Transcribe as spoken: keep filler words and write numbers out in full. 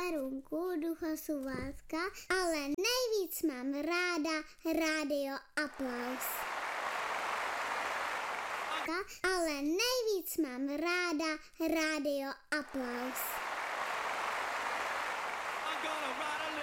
Perunku, Duchosuválska, ale nejvíc mám ráda Rádio Aplaus. Ale nejvíc mám ráda Rádio Aplaus.